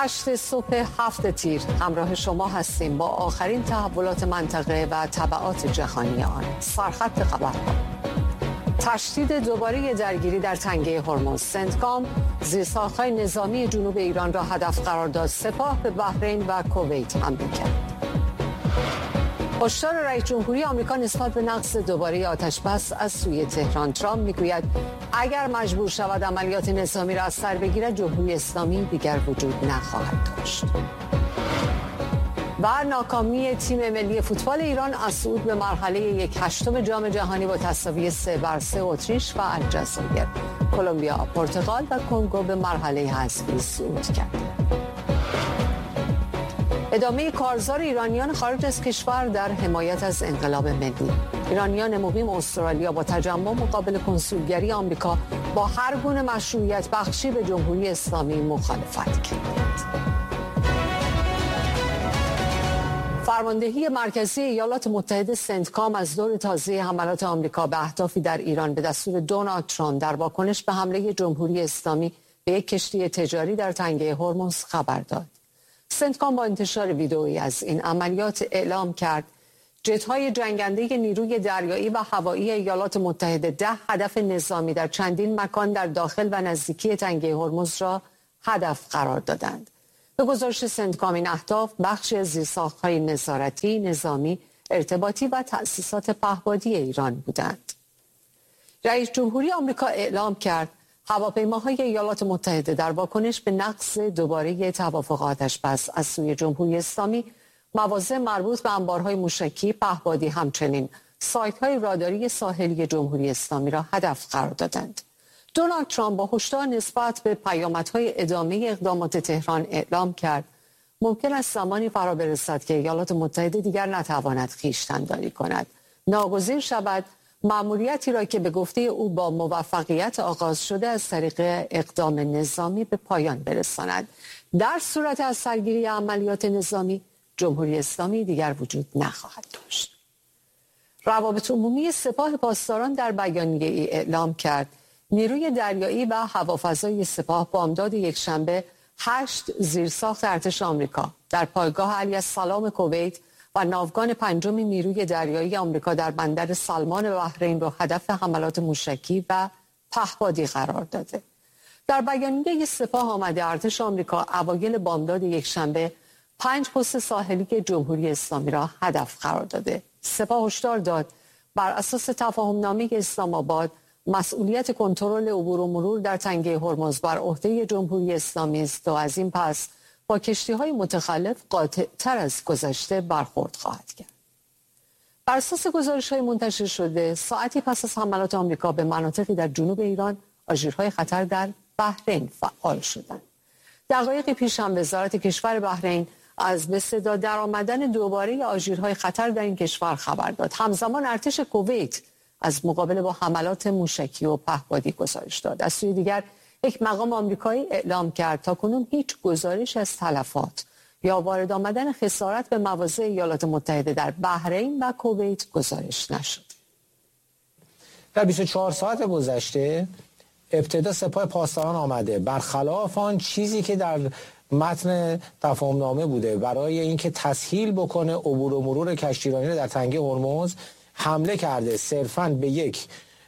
8 صبح 7 تیر همراه شما هستیم با آخرین تحولات منطقه و تبعات جهانی آن. سرخط خبرها: تشدید دوباره درگیری در تنگه هرمز. سنتکام زیرساخت‌های نظامی جنوب ایران را هدف قرار داد. سپاه به بحرین و کویت حمله کرد. هشدار رئیس جمهوری آمریکا نسبت به نقض دوباره آتش‌بس از سوی تهران. ترامپ میگوید اگر مجبور شود عملیات نظامی را از سر بگیرد، جمهوری اسلامی دیگر وجود نخواهد داشت. و ناکامی تیم ملی فوتبال ایران از صعود به مرحله 1/8 جام جهانی با تساوی 3-3 اتریش و الجزایر. کلمبیا، پرتغال و کنگو به مرحله حذفی صعود کرد. ادامه کارزار ایرانیان خارج از کشور در حمایت از انقلاب ملی. ایرانیان مقیم استرالیا با تجمع مقابل کنسولگری آمریکا با هر گونه مشروعیت بخشی به جمهوری اسلامی مخالفت کردند. فرماندهی مرکزی ایالات متحده سنتکام از دور تازه حملات آمریکا به اهدافی در ایران به دستور دونالد ترامپ در واکنش به حمله جمهوری اسلامی به یک کشتی تجاری در تنگه هرمز خبر داد. سنتکام با انتشار ویدئویی از این عملیات اعلام کرد جت‌های جنگنده نیروی دریایی و هوایی ایالات متحده 10 هدف نظامی در چندین مکان در داخل و نزدیکی تنگه هرمز را هدف قرار دادند. به گزارش سنتکام این اهداف بخشی از زیرساخت‌های نظارتی، نظامی، ارتباطی و تأسیسات پهپادی ایران بودند. رئیس جمهوری آمریکا اعلام کرد هواپیماهای ایالات متحده در واکنش به نقض دوباره توافق آتش‌بس از سوی جمهوری اسلامی مواضع مربوط به انبارهای موشکی، پهپادی، همچنین سایت‌های راداری ساحلی جمهوری اسلامی را هدف قرار دادند. دونالد ترامپ با هشدار نسبت به پیامدهای ادامه اقدامات تهران اعلام کرد ممکن است زمانی فرا برسد که ایالات متحده دیگر نتواند خویشتن‌داری کند. ناگزیر شود مأموریتی را که به گفته او با موفقیت آغاز شده از طریق اقدام نظامی به پایان برساند. در صورت از سرگیری عملیات نظامی، جمهوری اسلامی دیگر وجود نخواهد داشت. روابط عمومی سپاه پاسداران در بیانیه‌ای اعلام کرد نیروی دریایی و هوافضای سپاه بامداد یکشنبه 8 زیرساخت ارتش آمریکا در پایگاه علی‌السلام کویت و ناوگان 5 نیروی دریایی آمریکا در بندر سلمان بحرین را هدف حملات موشکی و پهپادی قرار داده. در بیانیه سپاه آمده ارتش آمریکا اوایل بامداد یکشنبه 5 پست ساحلی جمهوری اسلامی را هدف قرار داده. سپاه هشدار داد بر اساس تفاهمنامه اسلام آباد مسئولیت کنترل عبور و مرور در تنگه هرمز بر عهده جمهوری اسلامی است و از این پس با کشتی‌های متخلف قاطع‌تر از گذشته برخورد خواهد کرد. بر اساس گزارش‌های منتشر شده ساعتی پس از حملات آمریکا به مناطقی در جنوب ایران، آژیرهای خطر در بحرین فعال شدند. دقایقی پیش هم وزارت کشور بحرین از به صدا درآمدن دوباره آژیرهای خطر در این کشور خبر داد. همزمان ارتش کویت از مقابله با حملات موشکی و پهپادی گزارش داد. از سوی دیگر یک مقام آمریکایی اعلام کرد تاکنون هیچ گزارش از تلفات یا وارد آمدن خسارت به مواضع ایالات متحده در بحرین و کویت گزارش نشد. در 24 ساعت گذشته ابتدا سپاه پاسداران آمده برخلاف آن چیزی که در متن تفاهمنامه بوده برای اینکه تسهیل بکنه عبور و مرور کشتیرانی در تنگه هرمز حمله کرده صرفاً به یک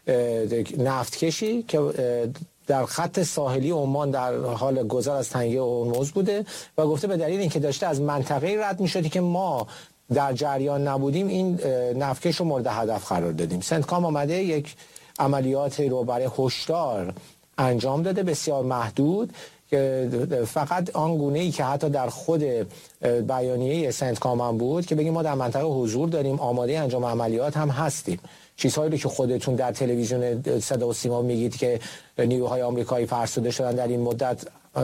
نفتکشی که در خط ساحلی عمان در حال گذر از تنگه هرمز بوده و گفته به دلیل اینکه داشته از منطقه رد می‌شدی که ما در جریان نبودیم این نفتکش رو مورد هدف قرار دادیم. سنتکام آمده یک عملیات رو برای هشدار انجام داده بسیار محدود که فقط آن گونه‌ای که حتی در خود بیانیه سنتکام هم بود که بگیم ما در منطقه حضور داریم، آماده انجام عملیات هم هستیم. چیزهایی رو که خودتون در تلویزیون صدا و سیما میگید که نیروهای آمریکایی فرسوده شدن در این مدت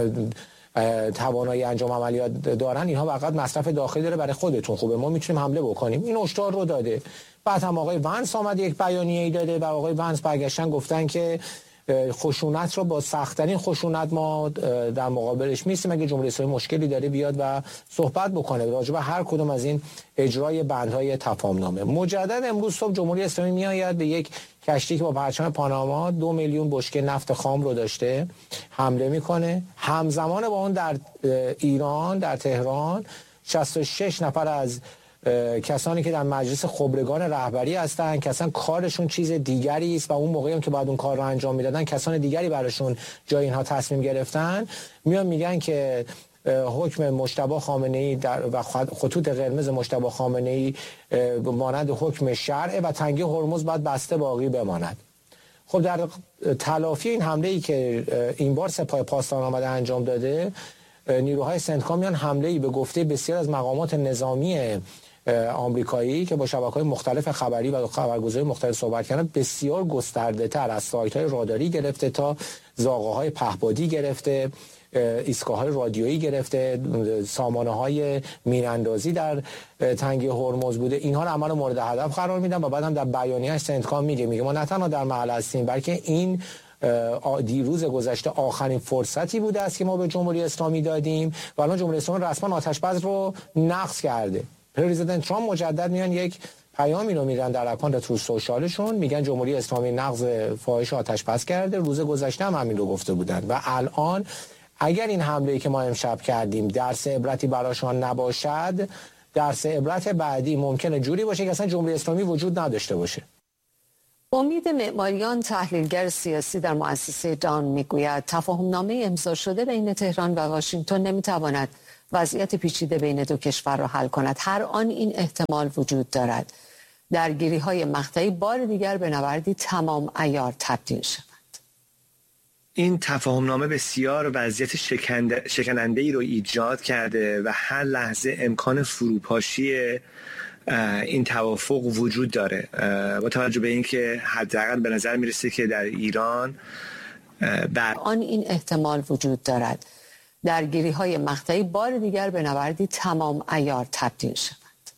توانایی انجام عملیات دارن، اینها فقط مصرف داخلی داره برای خودتون خوبه، ما میتونیم حمله بکنیم. این هشدار رو داده. بعد هم آقای ونس آمد یک بیانیه‌ای داده و آقای ونس برگشتن گفتن که خشونت رو با سخت‌ترین خشونت ما در مقابلش میستیم. اگه جمهوری اسلامی مشکلی داره بیاد و صحبت بکنه راجع به هر کدوم از این اجرای بندهای تفاهم‌نامه. مجدد امروز صبح جمهوری اسلامی میآید به یک کشتی که با پرچم پاناما 2 میلیون بشکه نفت خام رو داشته حمله میکنه. همزمان با اون در ایران، در تهران 66 نفر از کسانی که در مجلس خبرگان رهبری هستن که اصلا کارشون چیز دیگری است و اون موقعی هم که بعد اون کار رو انجام میدادن کسان دیگری براشون جای اینها تصمیم گرفتن، میان میگن که حکم مجتبی خامنه‌ای و خطوط قرمز مجتبی خامنه‌ای مانند حکم شرع و تنگه هرمز باید بسته باقی بماند. خب در تلافی این حمله‌ای که این بار سپاه پاسداران آمده انجام داده، نیروهای سندکام میان حمله‌ای به گفته بسیار از مقامات نظامی آمریکایی که با شبکه‌های مختلف خبری و خبرگزاری مختلف صحبت کردن، بسیار گسترده‌تر از سایت‌های راداری گرفته تا زاغه‌های پهپادی گرفته، ایستگاه‌های رادیویی گرفته، سامانه‌های میراندازی در تنگه هرمز بوده، اینها رو عمل مورد هدف قرار میدن و بعد هم در بیانیه‌اش سندکام میگه ما نه تنها در محل هستیم بلکه این دیروز گذشته آخرین فرصتی بوده است که ما به جمهوری اسلامی دادیم و الان جمهوری اسلامی رسما آتش‌بس رو نقض کرده. پرزیدنت ترامپ مجدد میان یک پیامی رو میدن در اکانت تروث سوشالشون، میگن جمهوری اسلامی نقض فاحش آتش‌بس کرده. روز گذشته هم همین رو گفته بودن و الان اگر این حمله‌ای که ما امشب کردیم درس عبرتی براشان نباشد، درس عبرت بعدی ممکنه جوری باشه که اصلا جمهوری اسلامی وجود نداشته باشه. امید معماریان، تحلیلگر سیاسی در مؤسسه دان، میگوید تفاهم‌نامه امضا شده بین تهران و واشنگتن نمیتواند وضعیت پیچیده بین دو کشور را حل کند. هر آن این احتمال وجود دارد درگیری‌های مقطعی بار دیگر به نبردی تمام عیار تبدیل شود. این تفاهم‌نامه بسیار وضعیت شکننده‌ای رو ایجاد کرده و هر لحظه امکان فروپاشی این توافق وجود داره. با توجه به اینکه حداقل به نظر میرسه که در ایران آن این احتمال وجود دارد درگیری‌های مقطعی بار دیگر به نبردی تمام عیار تبدیل شود.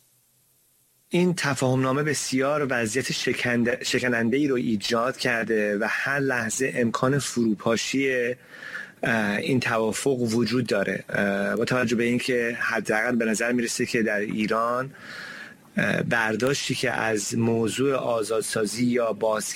این تفاهم‌نامه بسیار وضعیت شکننده‌ای رو ایجاد کرده و هر لحظه امکان فروپاشی این توافق وجود داره. با توجه به اینکه حداقل به نظر میرسه که در ایران برداشتی که از موضوع آزادسازی یا باز